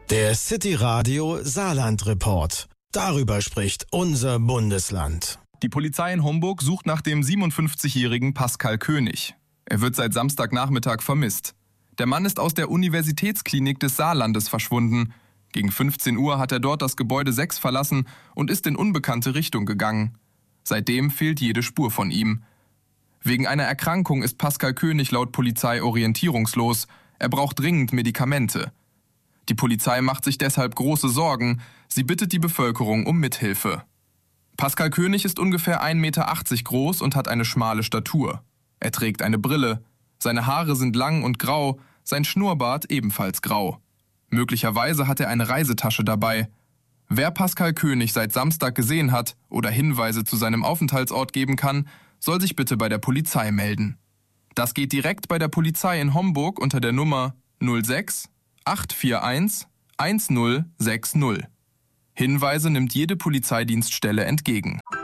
Der City Radio Saarland Report. Darüber spricht unser Bundesland. Die Polizei in Homburg sucht nach dem 57-jährigen Pascal König. Er wird seit Samstagnachmittag vermisst. Der Mann ist aus der Universitätsklinik des Saarlandes verschwunden. Gegen 15 Uhr hat er dort das Gebäude 6 verlassen und ist in unbekannte Richtung gegangen. Seitdem fehlt jede Spur von ihm. Wegen einer Erkrankung ist Pascal König laut Polizei orientierungslos. Er braucht dringend Medikamente. Die Polizei macht sich deshalb große Sorgen. Sie bittet die Bevölkerung um Mithilfe. Pascal König ist ungefähr 1,80 Meter groß und hat eine schmale Statur. Er trägt eine Brille. Seine Haare sind lang und grau, sein Schnurrbart ebenfalls grau. Möglicherweise hat er eine Reisetasche dabei. Wer Pascal König seit Samstag gesehen hat oder Hinweise zu seinem Aufenthaltsort geben kann, soll sich bitte bei der Polizei melden. Das geht direkt bei der Polizei in Homburg unter der Nummer 06 841 1060. Hinweise nimmt jede Polizeidienststelle entgegen.